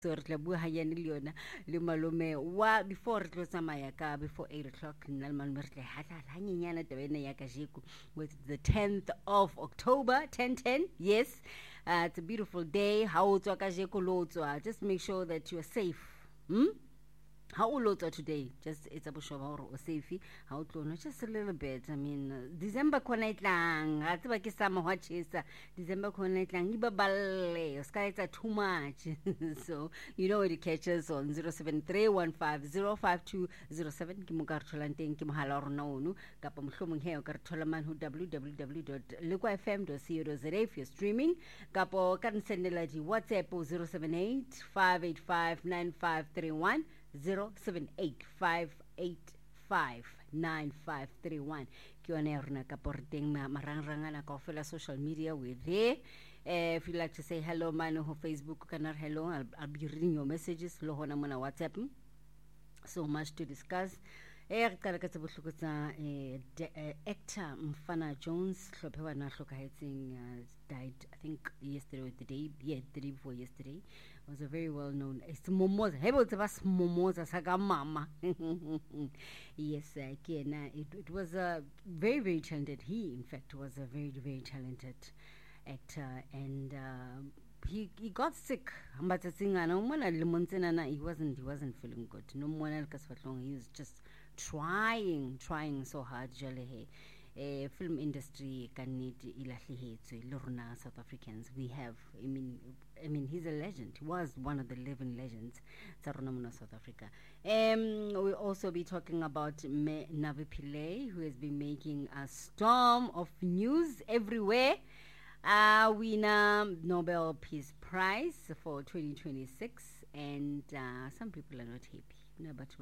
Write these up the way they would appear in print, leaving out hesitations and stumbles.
So re tla bua hanyane le yona le malome wa before re tlo tsamaya ka before 8 o'clock nna le malome re tla hatla hanyenyana taba ena ya kajeko with the 10th of October 1010. Yes, it's a beautiful day. Ha o tswa kajeko lo tswa, just make sure that you are safe. How old today? Just it's a bush or safe. How to just a little bit. I mean, December connect lang. I think it's some watches. December connect lang. Iba balle. Skies are too much. So you know it catches on 073-150-5207. Kimugar Cholanteng Kimhala or no. Kapam Humung Heo Kartolaman who www.liquafm.co.za if you're streaming. Kapo can send a WhatsApp 078-585-9531. 078-585-9531 ke yone rona ka porteng marangrangana ka ofela social media. We're there. If you like to say hello man on Facebook kana hello, I'll be reading your messages lo hona mona WhatsApp. So much to discuss. Actor Mfana Jones died, I think yesterday or the day before yesterday. It was a very well known. It's Momoza. Momoza Saga Mama. Yes, it was a very, very talented. He, in fact, was a very, very talented actor, and he got sick. He wasn't feeling good. No one else. He was just trying so hard. Film industry can need ilahlihetso South Africans. We have, I mean he's a legend. He was one of the living legends South Africa. We'll also be talking about Navi Pillay, who has been making a storm of news everywhere. Winner Nobel Peace Prize for 2026, and some people are not happy. But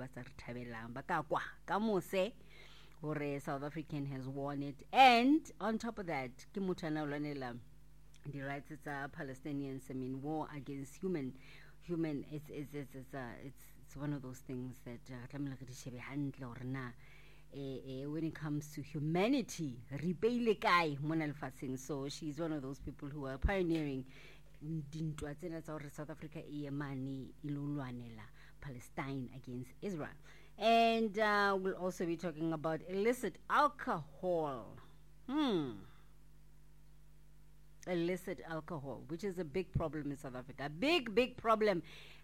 South African has won it, and on top of that, the rights of Palestinians. I mean, war against human. It's one of those things that when it comes to humanity, so she's one of those people who are pioneering South Africa Palestine against Israel. And we'll also be talking about illicit alcohol. Illicit alcohol, which is a big problem in South Africa. Big problem.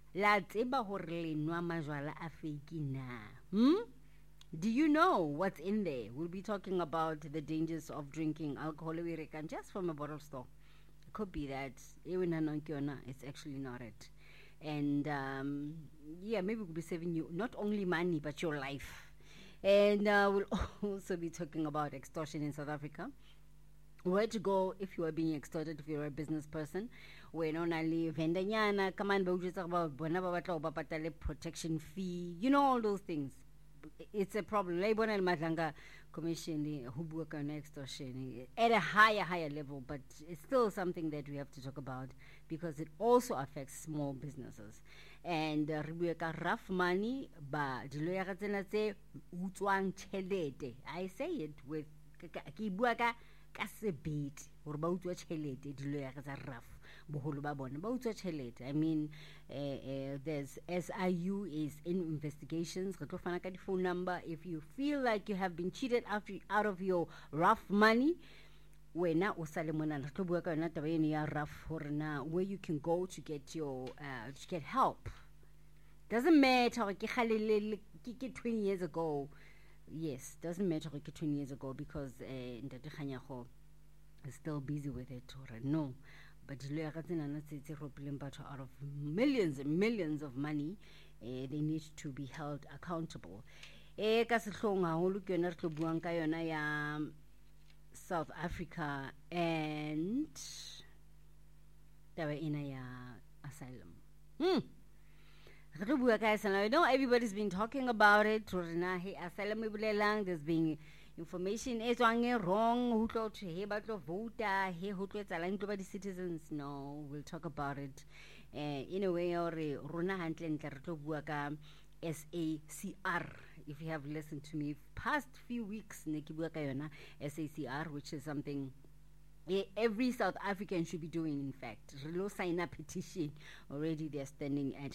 Do you know what's in there? We'll be talking about the dangers of drinking alcohol just from a bottle store. It could be that it's actually not it. And maybe we'll be saving you not only money but your life. And we'll also be talking about extortion in South Africa. Where to go if you are being extorted, if you're a business person. When only vendanyana, come on, about protection fee, all those things. It's a problem. Labor and Madanga Commission who work on extortion at a higher level, but it's still something that we have to talk about because it also affects small businesses. And rough money, but I say it with kasebeti gore ba utswa chelete dilo ya ga rough boholo ba bona ba utswa chelete. I mean there's SIU is in investigations. Re tlo fana ka di phone number if you feel like you have been cheated out of your rough money. Wena o sale mona re tlo bua ka yona taba eno ya rough hore na where you can go to get your to get help. Doesn't matter ke 20 years ago. Yes, doesn't matter 20 years ago because Ndate Khanyago is still busy with it or no. But out of millions and millions of money, they need to be held accountable. South Africa and asylum. I know everybody's been talking about it. There's been information is wrong. The citizens. No, we'll talk about it in a way. SACR. If you have listened to me past few weeks, SACR, which is something every South African should be doing. In fact, Relo sign a petition already. They're standing at